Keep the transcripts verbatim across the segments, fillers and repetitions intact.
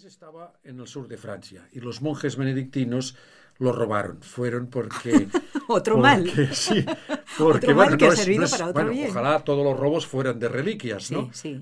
estaba en el sur de Francia y los monjes benedictinos lo robaron. Fueron porque... Otro porque, mal. Sí, porque, otro bueno, mal que no ha es, servido no es, para otro bueno, bien. ojalá todos los robos fueran de reliquias, ¿no? Sí, sí.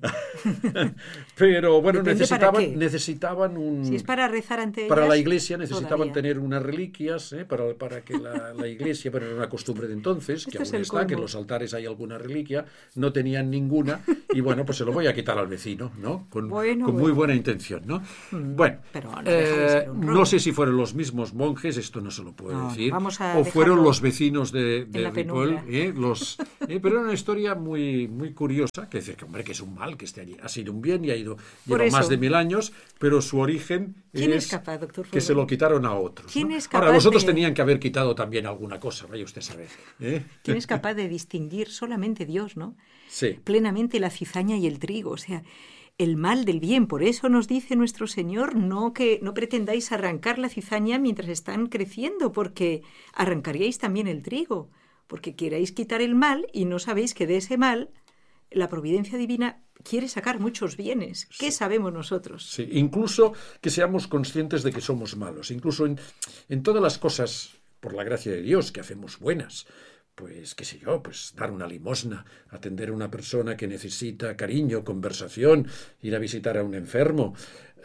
Pero bueno, Depende necesitaban, para qué. necesitaban un... Si es para rezar ante ellas, Para la iglesia necesitaban todavía. tener unas reliquias, ¿eh? para, para que la, la iglesia, pero era una costumbre de entonces, que Esto es aún el está, que en colmo. los altares hay alguna reliquia, no tenían ninguna, y bueno, pues se lo voy a quitar al vecino, ¿no? Con, Bueno, con muy bueno. buena intención, ¿no? Mm, Bueno, pero no deja de ser eh, un robo. no sé si fueron los mismos monjes, esto no se lo puedo No, decir, vamos a o fueron dejarlo los vecinos de, de en la Ripoll, penumbra. ¿eh? Los, eh, pero era una historia muy, muy curiosa, que decir que, hombre, que es un mal que esté allí, ha sido un bien y ha ido, Por lleva más eso. de mil años, pero su origen ¿Quién es es capaz, doctor que se Forlán? lo quitaron a otros, ¿Quién ¿no? es capaz Ahora, los otros de- tenían que haber quitado también alguna cosa, vaya usted a saber, ¿eh? ¿Quién es capaz de distinguir? Solamente Dios, ¿no? Sí. Plenamente la cizaña y el trigo, o sea, el mal del bien. Por eso nos dice nuestro Señor, no que no pretendáis arrancar la cizaña mientras están creciendo, porque arrancaríais también el trigo, porque queréis quitar el mal y no sabéis que de ese mal la providencia divina quiere sacar muchos bienes. ¿Qué sabemos nosotros? Sí, incluso que seamos conscientes de que somos malos, incluso en, en todas las cosas, por la gracia de Dios, que hacemos buenas, pues, qué sé yo, pues dar una limosna, atender a una persona que necesita cariño, conversación, ir a visitar a un enfermo,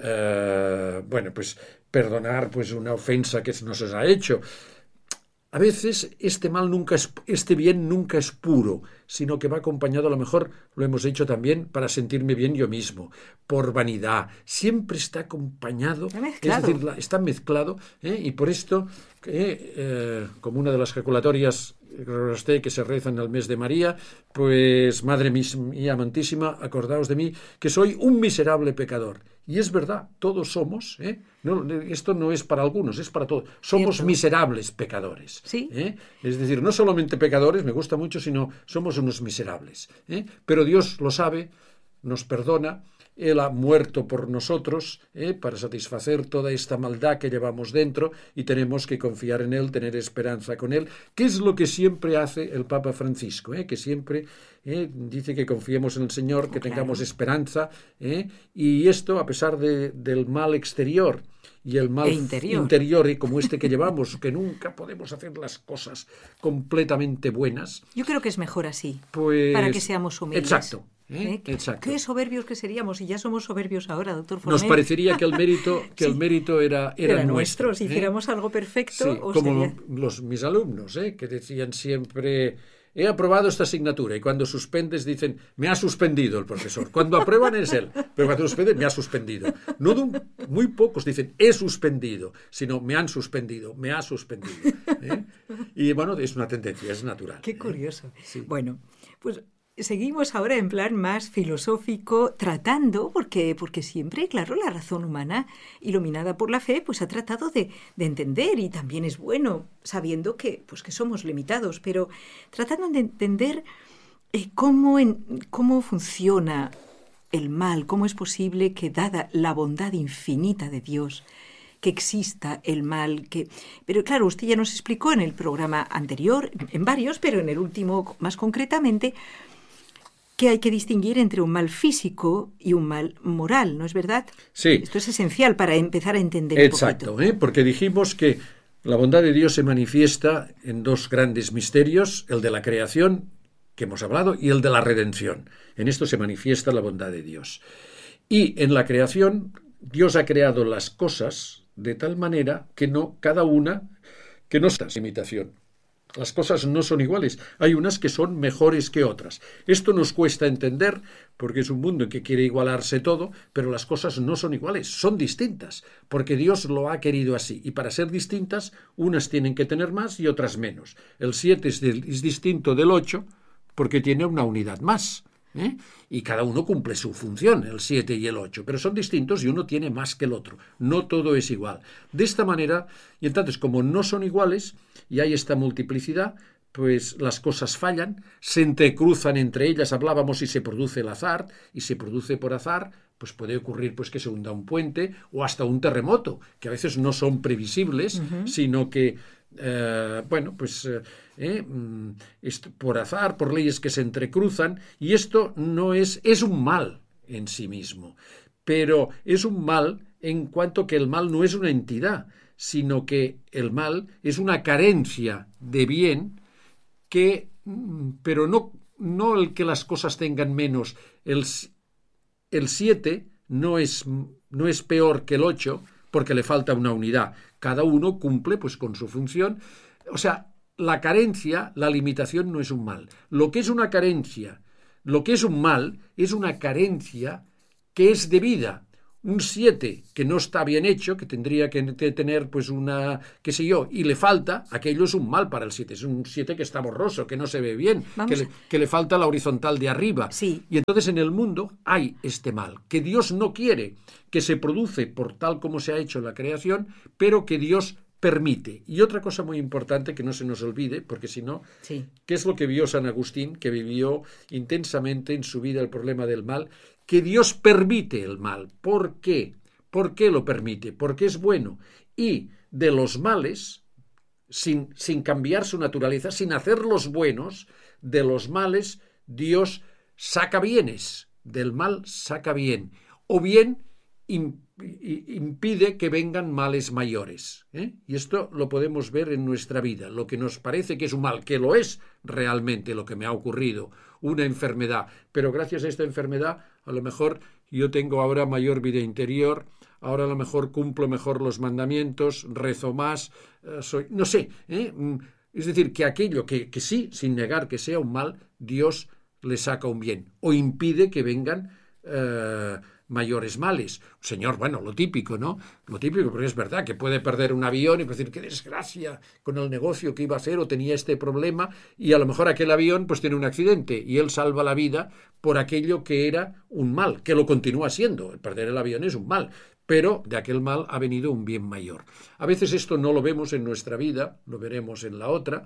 eh, bueno, pues perdonar pues una ofensa que nos ha hecho. A veces este mal nunca es, este bien nunca es puro, sino que va acompañado, a lo mejor lo hemos hecho también para sentirme bien yo mismo, por vanidad. Siempre está acompañado, Está mezclado. es decir, la- está mezclado, ¿eh? Y por esto, eh, eh, como una de las jaculatorias que se rezan en el mes de María, pues Madre mía amantísima, acordaos de mí, que soy un miserable pecador. Y es verdad, todos somos, ¿eh? No, esto no es para algunos, es para todos. Somos Cierto. miserables pecadores. Sí. ¿eh? Es decir, no solamente pecadores, me gusta mucho, sino somos unos miserables. ¿eh? Pero Dios lo sabe, nos perdona. Él ha muerto por nosotros ¿eh? para satisfacer toda esta maldad que llevamos dentro y tenemos que confiar en Él, tener esperanza con Él, que es lo que siempre hace el Papa Francisco, ¿eh? que siempre ¿eh? dice que confiemos en el Señor, que Claro. tengamos esperanza, ¿eh? y esto a pesar de, del mal exterior y el mal E interior. interior y como este que llevamos, que nunca podemos hacer las cosas completamente buenas, Yo creo que es mejor así, pues... para que seamos humildes. Exacto. ¿Eh? ¿Eh? Exacto. Qué soberbios que seríamos, y ya somos soberbios ahora, doctor Nos Forlán. parecería que el mérito, que Sí. el mérito era, era, Era nuestro. nuestro. Si ¿eh? hiciéramos algo perfecto, Sí, o como sería... los, mis alumnos, ¿eh? que decían siempre, he aprobado esta asignatura, y cuando suspendes dicen, me ha suspendido el profesor. Cuando aprueban es él, pero cuando suspenden, me ha suspendido. No de un, muy pocos dicen, he suspendido, sino me han suspendido, me ha suspendido. ¿eh? Y bueno, es una tendencia, es natural. Qué ¿eh? curioso. Sí. Bueno, pues seguimos ahora en plan más filosófico, tratando, porque, porque siempre, claro, la razón humana, iluminada por la fe, pues ha tratado de, de entender, y también es bueno, sabiendo que, pues, que somos limitados, pero tratando de entender eh, cómo, en, cómo funciona el mal, cómo es posible que, dada la bondad infinita de Dios, que exista el mal, que... Pero claro, usted ya nos explicó en el programa anterior, en varios, pero en el último más concretamente, que hay que distinguir entre un mal físico y un mal moral, ¿no es verdad? Sí. Esto es esencial para empezar a entender Exacto, un poquito. ¿eh? Porque dijimos que la bondad de Dios se manifiesta en dos grandes misterios, el de la creación, que hemos hablado, y el de la redención. En esto se manifiesta la bondad de Dios. Y en la creación, Dios ha creado las cosas de tal manera que no, cada una, que no está en imitación. Las cosas no son iguales. Hay unas que son mejores que otras. Esto nos cuesta entender porque es un mundo en que quiere igualarse todo, pero las cosas no son iguales, son distintas, porque Dios lo ha querido así. Y para ser distintas, unas tienen que tener más y otras menos. El siete es, del, es distinto del ocho porque tiene una unidad más. ¿Eh? Y cada uno cumple su función, el siete y el ocho, pero son distintos y uno tiene más que el otro, no todo es igual. De esta manera, y entonces como no son iguales y hay esta multiplicidad, pues las cosas fallan, se entrecruzan entre ellas, hablábamos y se produce el azar, y se produce por azar, pues puede ocurrir pues que se hunda un puente o hasta un terremoto, que a veces no son previsibles, uh-huh. sino que Eh, bueno, pues eh, eh, esto, por azar, por leyes que se entrecruzan, y esto no es, es un mal en sí mismo, pero es un mal en cuanto que el mal no es una entidad, sino que el mal es una carencia de bien que, pero no, no el que las cosas tengan menos. El, el siete no es, no es peor que el ocho porque le falta una unidad. Cada uno cumple pues con su función. O sea, la carencia, la limitación no es un mal. Lo que es una carencia, lo que es un mal, es una carencia que es debida. Un siete que no está bien hecho, que tendría que tener pues una, qué sé yo, y le falta, aquello es un mal para el siete, es un siete que está borroso, que no se ve bien, que le, que le falta la horizontal de arriba. Sí. Y entonces en el mundo hay este mal, que Dios no quiere, que se produce por tal como se ha hecho la creación, pero que Dios permite. Y otra cosa muy importante que no se nos olvide, porque si no, sí. ¿qué es lo que vio San Agustín, que vivió intensamente en su vida el problema del mal? Que Dios permite el mal. ¿Por qué? ¿Por qué lo permite? Porque es bueno. Y de los males, sin, sin cambiar su naturaleza, sin hacerlos buenos, de los males Dios saca bienes. Del mal saca bien. O bien impide que vengan males mayores. ¿eh? Y esto lo podemos ver en nuestra vida. Lo que nos parece que es un mal, que lo es realmente lo que me ha ocurrido, una enfermedad, pero gracias a esta enfermedad a lo mejor yo tengo ahora mayor vida interior, ahora a lo mejor cumplo mejor los mandamientos, rezo más, eh, soy, no sé, ¿eh? Es decir, que aquello que, que sí, sin negar que sea un mal, Dios le saca un bien, o impide que vengan eh, mayores males. Señor, bueno, lo típico, ¿no? Lo típico, porque es verdad que puede perder un avión y decir, qué desgracia con el negocio que iba a hacer o tenía este problema, y a lo mejor aquel avión pues tiene un accidente y él salva la vida por aquello que era un mal, que lo continúa siendo. El perder el avión es un mal, pero de aquel mal ha venido un bien mayor. A veces esto no lo vemos en nuestra vida, lo veremos en la otra,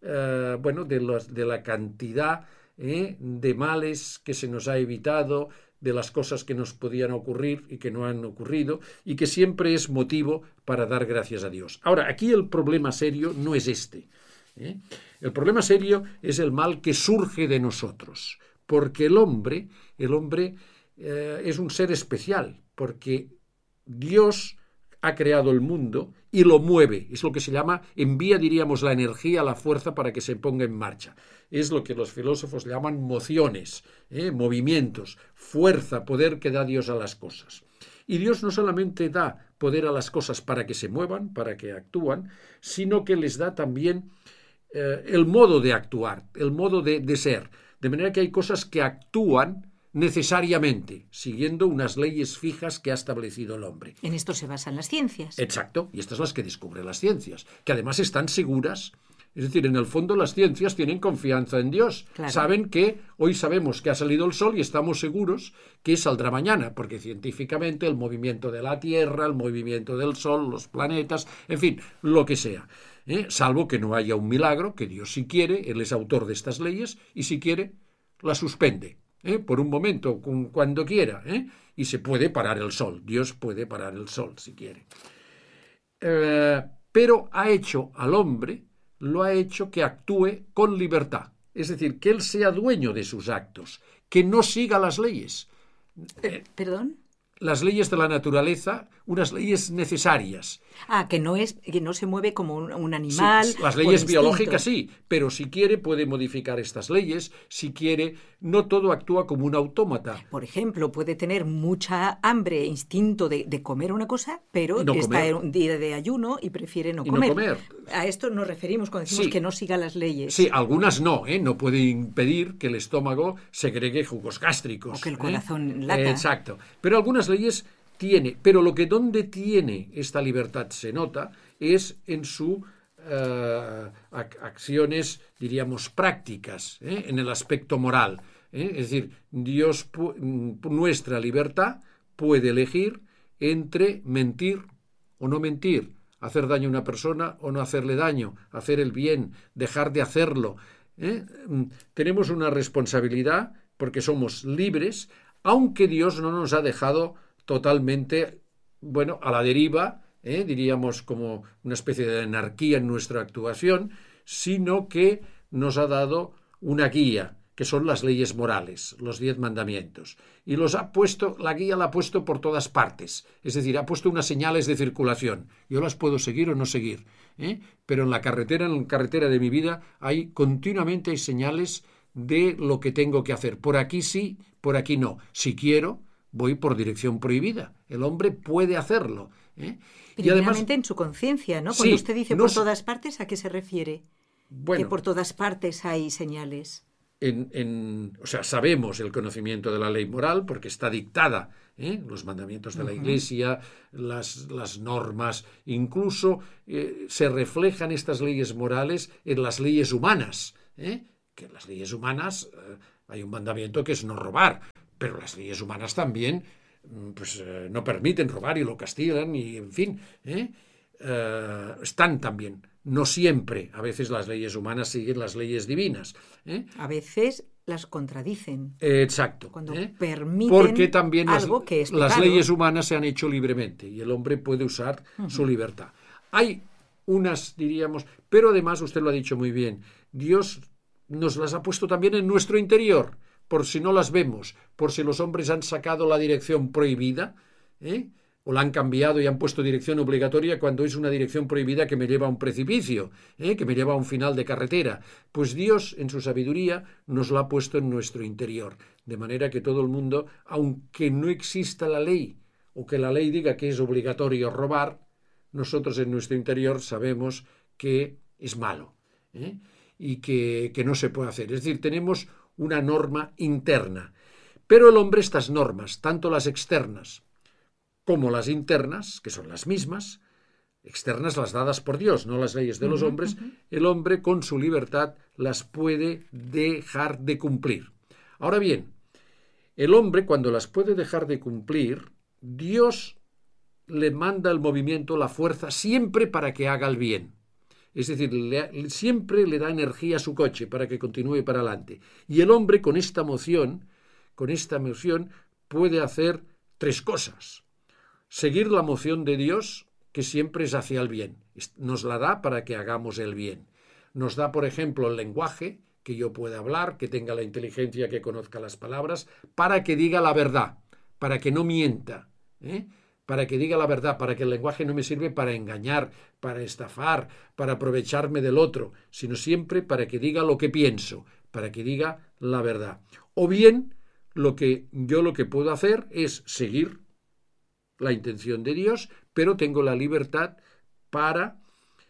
eh, bueno, de, los, de la cantidad eh, de males que se nos ha evitado, de las cosas que nos podían ocurrir y que no han ocurrido, y que siempre es motivo para dar gracias a Dios. Ahora, aquí el problema serio no es este. ¿eh? El problema serio es el mal que surge de nosotros, porque el hombre, el hombre eh, es un ser especial, porque Dios ha creado el mundo y lo mueve, es lo que se llama, envía, diríamos, la energía, la fuerza para que se ponga en marcha. Es lo que los filósofos llaman mociones, ¿eh? movimientos, fuerza, poder que da Dios a las cosas. Y Dios no solamente da poder a las cosas para que se muevan, para que actúan, sino que les da también eh, el modo de actuar, el modo de, de ser. De manera que hay cosas que actúan necesariamente, siguiendo unas leyes fijas que ha establecido el hombre. En esto se basan las ciencias. Exacto, y estas son las que descubren las ciencias, que además están seguras. Es decir, en el fondo las ciencias tienen confianza en Dios. Claro. Saben que hoy sabemos que ha salido el sol y estamos seguros que saldrá mañana, porque científicamente el movimiento de la Tierra, el movimiento del sol, los planetas, en fin, lo que sea. ¿eh? Salvo que no haya un milagro, que Dios si quiere, Él es autor de estas leyes, y si quiere, la suspende. ¿Eh? por un momento, cuando quiera, ¿eh? y se puede parar el sol. Dios puede parar el sol si quiere. Eh, pero ha hecho al hombre, lo ha hecho que actúe con libertad. Es decir, que él sea dueño de sus actos, que no siga las leyes. Eh, ¿Perdón? Las leyes de la naturaleza, unas leyes necesarias. Ah, que no es, que no se mueve como un, un animal. Sí, las leyes biológicas sí, pero si quiere puede modificar estas leyes, si quiere, no todo actúa como un autómata. Por ejemplo, puede tener mucha hambre, instinto de, de comer una cosa, pero no está comer. en un día de ayuno y prefiere no y comer. no comer. A esto nos referimos cuando decimos sí. que no siga las leyes. Sí, algunas no, ¿eh? No puede impedir que el estómago segregue jugos gástricos. O que el ¿eh? corazón lata. Eh, exacto. Pero algunas leyes tiene, pero lo que donde tiene esta libertad se nota es en sus uh, acciones, diríamos, prácticas, ¿eh? en el aspecto moral. ¿eh? Es decir, Dios, nuestra libertad puede elegir entre mentir o no mentir, hacer daño a una persona o no hacerle daño, hacer el bien, dejar de hacerlo. ¿eh? Tenemos una responsabilidad porque somos libres, aunque Dios no nos ha dejado totalmente, bueno, a la deriva, ¿eh? diríamos como una especie de anarquía en nuestra actuación, sino que nos ha dado una guía, que son las leyes morales, los diez mandamientos. Y los ha puesto, la guía la ha puesto por todas partes. Es decir, ha puesto unas señales de circulación. Yo las puedo seguir o no seguir, ¿eh? Pero en la carretera, en la carretera de mi vida, hay continuamente hay señales de lo que tengo que hacer. Por aquí sí, por aquí no. Si quiero, voy por dirección prohibida. El hombre puede hacerlo, ¿eh? Y además, en su conciencia, ¿no? Cuando sí, usted dice no por todas partes, ¿a qué se refiere? Bueno, que por todas partes hay señales. En, en, o sea, sabemos el conocimiento de la ley moral porque está dictada, ¿eh? Los mandamientos de la Iglesia, las, las normas, incluso eh, se reflejan estas leyes morales en las leyes humanas, ¿eh? Que en las leyes humanas eh, hay un mandamiento que es no robar, pero las leyes humanas también pues, eh, no permiten robar y lo castigan y, en fin, ¿eh? Eh, están también. No siempre, a veces las leyes humanas siguen las leyes divinas, ¿eh? A veces las contradicen. Eh, exacto. Cuando ¿eh? permiten Porque también algo las, que es las leyes humanas se han hecho libremente y el hombre puede usar uh-huh. su libertad. Hay unas, diríamos, pero además usted lo ha dicho muy bien, Dios nos las ha puesto también en nuestro interior, por si no las vemos, por si los hombres han sacado la dirección prohibida, ¿eh? O la han cambiado y han puesto dirección obligatoria cuando es una dirección prohibida que me lleva a un precipicio, ¿eh? Que me lleva a un final de carretera. Pues Dios, en su sabiduría, nos lo ha puesto en nuestro interior, de manera que todo el mundo, aunque no exista la ley, o que la ley diga que es obligatorio robar, nosotros en nuestro interior sabemos que es malo, ¿eh? Y que, que no se puede hacer. Es decir, tenemos una norma interna. Pero el hombre, estas normas, tanto las externas como las internas, que son las mismas, externas las dadas por Dios, no las leyes de uh-huh, los hombres, uh-huh. El hombre con su libertad las puede dejar de cumplir. Ahora bien, el hombre cuando las puede dejar de cumplir, Dios le manda el movimiento, la fuerza, siempre para que haga el bien. Es decir, le, siempre le da energía a su coche para que continúe para adelante. Y el hombre con esta moción, con esta moción, puede hacer tres cosas. Seguir la moción de Dios, que siempre es hacia el bien. Nos la da para que hagamos el bien. Nos da, por ejemplo, el lenguaje, que yo pueda hablar, que tenga la inteligencia, que conozca las palabras, para que diga la verdad, para que no mienta, ¿eh? Para que diga la verdad, para que el lenguaje no me sirve para engañar, para estafar, para aprovecharme del otro, sino siempre para que diga lo que pienso, para que diga la verdad. O bien, lo que yo lo que puedo hacer es seguir la intención de Dios, pero tengo la libertad para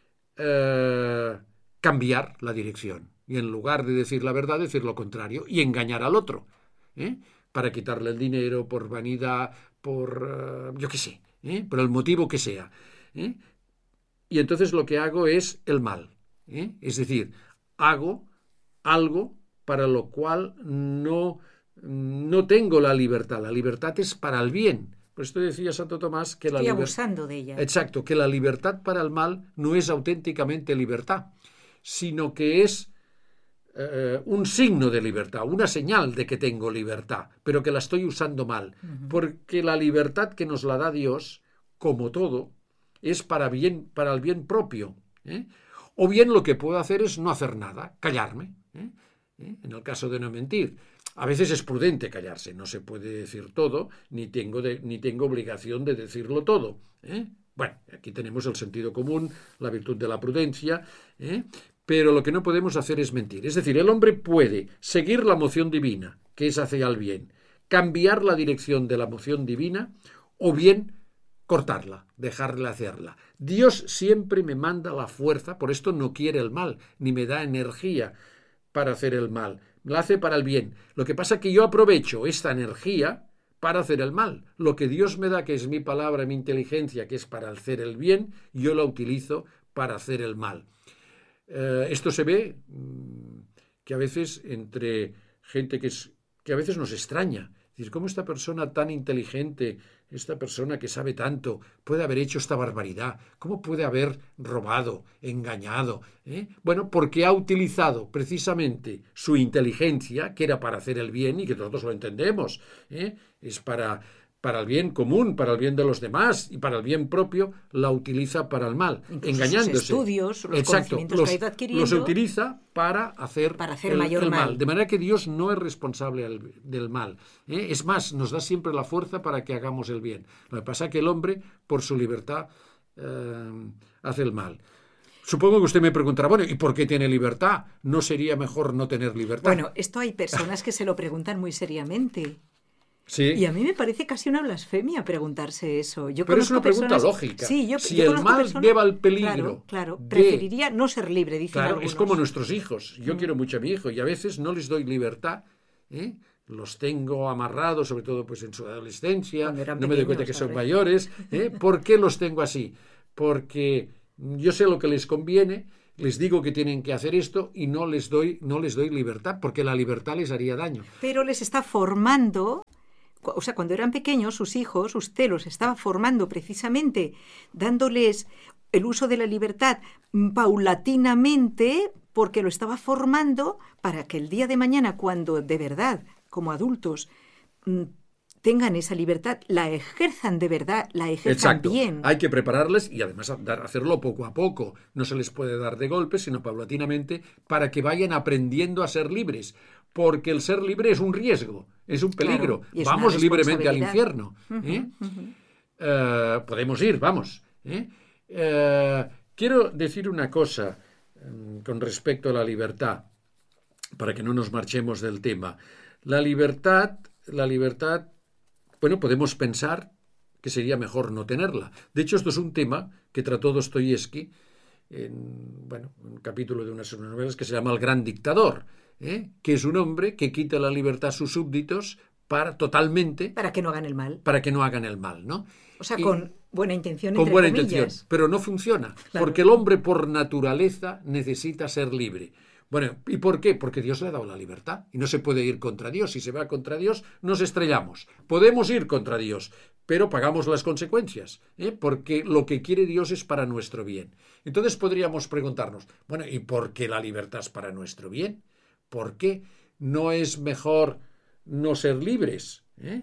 eh, cambiar la dirección. Y en lugar de decir la verdad, decir lo contrario y engañar al otro, ¿eh? Para quitarle el dinero, por vanidad, por, uh, yo qué sé, ¿eh? Por el motivo que sea, ¿eh? Y entonces lo que hago es el mal, ¿eh? Es decir, hago algo para lo cual no, no tengo la libertad. La libertad es para el bien. Por esto decía Santo Tomás que la Estoy liber... abusando de ella. Exacto, que la libertad para el mal no es auténticamente libertad, sino que es eh, un signo de libertad, una señal de que tengo libertad, pero que la estoy usando mal. Uh-huh. Porque la libertad que nos la da Dios, como todo, es para, bien, para el bien propio, ¿eh? O bien lo que puedo hacer es no hacer nada, callarme, ¿eh? ¿Eh? En el caso de no mentir. A veces es prudente callarse, no se puede decir todo, ni tengo, de, ni tengo obligación de decirlo todo, ¿eh? Bueno, aquí tenemos el sentido común, la virtud de la prudencia, ¿eh? Pero lo que no podemos hacer es mentir. Es decir, el hombre puede seguir la moción divina, que es hacia el bien, cambiar la dirección de la moción divina, o bien cortarla, dejarla hacerla. Dios siempre me manda la fuerza, por esto no quiere el mal, ni me da energía para hacer el mal. La hace para el bien. Lo que pasa es que yo aprovecho esta energía para hacer el mal. Lo que Dios me da, que es mi palabra, mi inteligencia, que es para hacer el bien, yo la utilizo para hacer el mal. Eh, esto se ve mmm, que a veces entre gente que, es, que a veces nos extraña. Es decir, ¿cómo esta persona tan inteligente, esta persona que sabe tanto, puede haber hecho esta barbaridad? ¿Cómo puede haber robado, engañado? ¿Eh? Bueno, porque ha utilizado precisamente su inteligencia, que era para hacer el bien y que nosotros lo entendemos, ¿eh? Es para, para el bien común, para el bien de los demás y para el bien propio, la utiliza para el mal, Incluso engañándose. Sus estudios, los Exacto, conocimientos los, que ha ido adquiriendo, los utiliza para hacer, para hacer el, mayor el mal. mal. De manera que Dios no es responsable del, del mal. ¿eh? Es más, nos da siempre la fuerza para que hagamos el bien. Lo que pasa es que el hombre, por su libertad, eh, hace el mal. Supongo que usted me preguntará, bueno, ¿y por qué tiene libertad? ¿No sería mejor no tener libertad? Bueno, esto hay personas que se lo preguntan muy seriamente. Sí. Y a mí me parece casi una blasfemia preguntarse eso. Yo Pero es una pregunta personas... lógica. Sí, yo, si yo el conozco mal personas... lleva al peligro. Claro, claro. De... Preferiría no ser libre, dicen Claro, algunos. es como nuestros hijos. Yo Mm. quiero mucho a mi hijo y a veces no les doy libertad. ¿eh? Los tengo amarrados, sobre todo pues en su adolescencia. No me doy cuenta que son mayores. ¿eh? ¿Por qué los tengo así? Porque yo sé lo que les conviene. Les digo que tienen que hacer esto y no les doy, no les doy libertad, porque la libertad les haría daño. Pero les está formando, o sea, cuando eran pequeños, sus hijos, usted los estaba formando precisamente, dándoles el uso de la libertad paulatinamente, porque lo estaba formando para que el día de mañana, cuando de verdad, como adultos, tengan esa libertad, la ejerzan de verdad, la ejerzan Exacto. bien. Hay que prepararles y además dar, hacerlo poco a poco. No se les puede dar de golpe, sino paulatinamente, para que vayan aprendiendo a ser libres. Porque el ser libre es un riesgo, es un peligro. Claro, es vamos libremente al infierno. ¿eh? Uh-huh, uh-huh. Uh, podemos ir, vamos. ¿eh? Uh, quiero decir una cosa um, con respecto a la libertad, para que no nos marchemos del tema. La libertad, la libertad Bueno, podemos pensar que sería mejor no tenerla. De hecho, esto es un tema que trató Dostoyevsky en, bueno, un capítulo de unas novelas que se llama El gran dictador, ¿eh? que es un hombre que quita la libertad a sus súbditos para totalmente... Para que no hagan el mal. Para que no hagan el mal, ¿no? O sea, y, con buena intención, Con entre buena comillas. intención, pero no funciona, Claro. porque el hombre por naturaleza necesita ser libre. Bueno, ¿y por qué? Porque Dios le ha dado la libertad y no se puede ir contra Dios. Si se va contra Dios, nos estrellamos. Podemos ir contra Dios, pero pagamos las consecuencias, ¿eh? porque lo que quiere Dios es para nuestro bien. Entonces podríamos preguntarnos, bueno, ¿y por qué la libertad es para nuestro bien? ¿Por qué no es mejor no ser libres? ¿eh?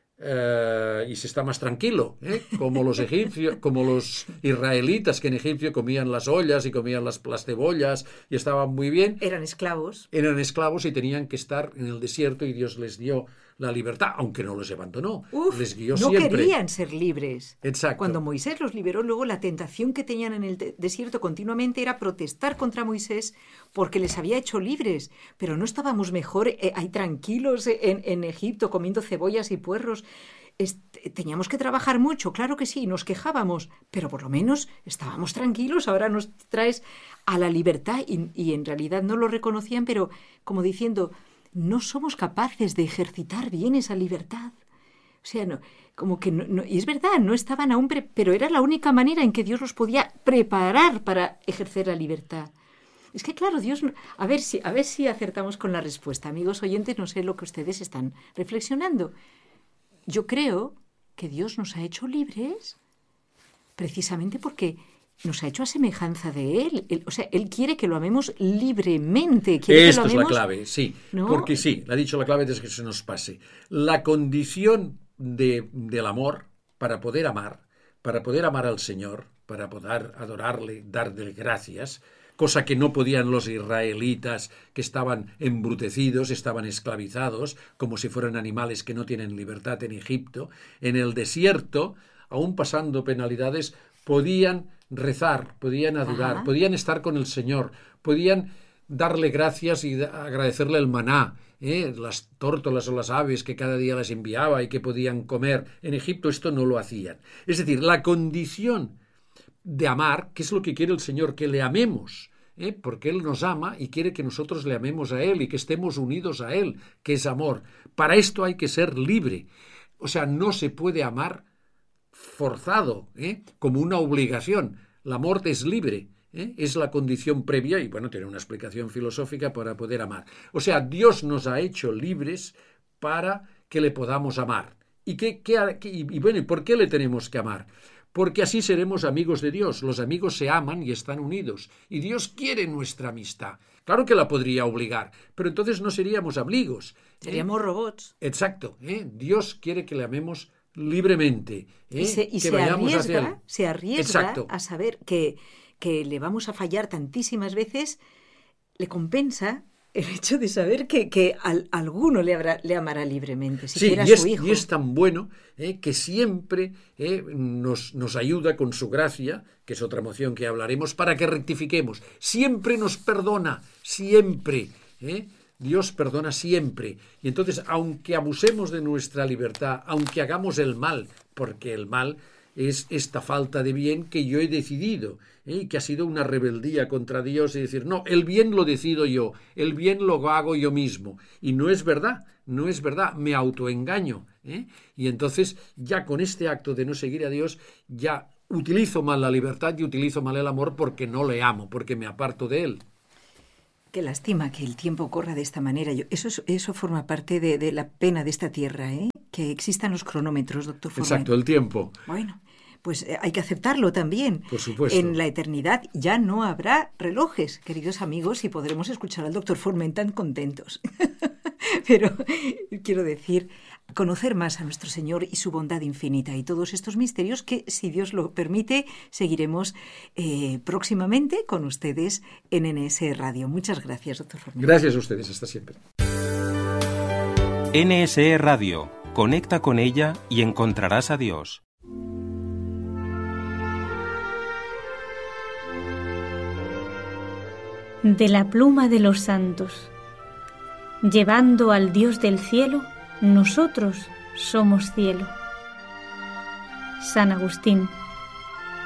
Uh, y se está más tranquilo, ¿eh? como los egipcios, como los israelitas que en Egipcio comían las ollas y comían las, las cebollas y estaban muy bien. Eran esclavos. Eran esclavos y tenían que estar en el desierto y Dios les dio la libertad, aunque no los abandonó. Uf, les guió no siempre. querían ser libres. Exacto. Cuando Moisés los liberó, luego la tentación que tenían en el de- desierto continuamente era protestar contra Moisés porque les había hecho libres. Pero no estábamos mejor eh, ahí tranquilos en, en Egipto comiendo cebollas y puerros. Este, teníamos que trabajar mucho, claro que sí, nos quejábamos, pero por lo menos estábamos tranquilos. Ahora nos traes a la libertad y, y en realidad no lo reconocían, pero como diciendo, no somos capaces de ejercitar bien esa libertad. O sea, no, como que no, no, y es verdad, no estaban aún, pre- pero era la única manera en que Dios los podía preparar para ejercer la libertad. Es que claro, Dios, a ver si, a ver si acertamos con la respuesta, amigos oyentes, no sé lo que ustedes están reflexionando. Yo creo que Dios nos ha hecho libres precisamente porque nos ha hecho a semejanza de Él. Él o sea, Él quiere que lo amemos libremente. Quiere Esto que lo es la amemos, clave, sí. ¿no? Porque sí, le ha dicho la clave desde que se nos pase. La condición de, del amor para poder amar, para poder amar al Señor, para poder adorarle, darle gracias, cosa que no podían los israelitas que estaban embrutecidos, estaban esclavizados, como si fueran animales que no tienen libertad en Egipto. En el desierto, aún pasando penalidades, podían rezar, podían adorar, Ajá. podían estar con el Señor, podían darle gracias y agradecerle el maná, ¿eh? las tórtolas o las aves que cada día les enviaba y que podían comer. En Egipto esto no lo hacían. Es decir, la condición de amar, que es lo que quiere el Señor, que le amemos, ¿eh? porque Él nos ama y quiere que nosotros le amemos a Él y que estemos unidos a Él, que es amor. Para esto hay que ser libre. O sea, no se puede amar forzado, ¿eh? como una obligación. El amor es libre, ¿eh? es la condición previa y, bueno, tiene una explicación filosófica para poder amar. O sea, Dios nos ha hecho libres para que le podamos amar. ¿Y, qué, qué, qué, y bueno, ¿y por qué le tenemos que amar? Porque así seremos amigos de Dios. Los amigos se aman y están unidos. Y Dios quiere nuestra amistad. Claro que la podría obligar, pero entonces no seríamos amigos. ¿eh? Seríamos robots. Exacto. ¿eh? Dios quiere que le amemos libremente. ¿eh? Y se, y que se vayamos arriesga, hacia el... se arriesga Exacto. a saber que, que le vamos a fallar tantísimas veces, le compensa el hecho de saber que, que al, alguno le, habrá, le amará libremente, Sí, siquiera y es, su hijo. y es tan bueno eh, que siempre eh, nos, nos ayuda con su gracia, que es otra moción que hablaremos, para que rectifiquemos. Siempre nos perdona, siempre. ¿eh? Dios perdona siempre. Y entonces, aunque abusemos de nuestra libertad, aunque hagamos el mal, porque el mal es esta falta de bien que yo he decidido, ¿eh? que ha sido una rebeldía contra Dios y decir, no, el bien lo decido yo, el bien lo hago yo mismo. Y no es verdad, no es verdad, me autoengaño. ¿eh? Y entonces, ya con este acto de no seguir a Dios, ya utilizo mal la libertad y utilizo mal el amor porque no le amo, porque me aparto de él. Qué lástima que el tiempo corra de esta manera. Yo, eso, eso forma parte de, de la pena de esta tierra, ¿eh? Que existan los cronómetros, doctor Forment. Exacto, el tiempo. Bueno, pues eh, hay que aceptarlo también. Por supuesto. En la eternidad ya no habrá relojes, queridos amigos, y podremos escuchar al doctor Forment tan contentos. Pero quiero decir, conocer más a nuestro Señor y su bondad infinita y todos estos misterios que, si Dios lo permite, seguiremos eh, próximamente con ustedes en N S Radio. Muchas gracias, doctor Forment. Gracias a ustedes, hasta siempre. N S E Radio. Conecta con ella y encontrarás a Dios. De la pluma de los santos. Llevando al Dios del cielo, nosotros somos cielo. San Agustín.